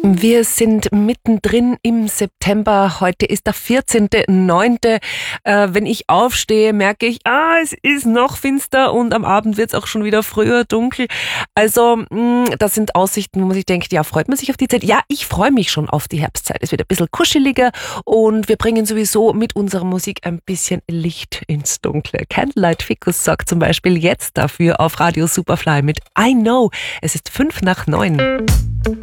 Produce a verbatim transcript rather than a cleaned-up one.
Wir sind mittendrin im September. Heute ist der vierzehnter neunter Äh, wenn ich aufstehe, merke ich, ah, es ist noch finster und am Abend wird es auch schon wieder früher dunkel. Also mh, das sind Aussichten, wo man sich denkt, ja, freut man sich auf die Zeit? Ja, ich freue mich schon auf die Herbstzeit. Es wird ein bisschen kuscheliger und wir bringen sowieso mit unserer Musik ein bisschen Licht ins Dunkle. Candlelight Ficus sagt zum Beispiel jetzt dafür auf Radio Superfly mit I Know. Es ist fünf nach neun.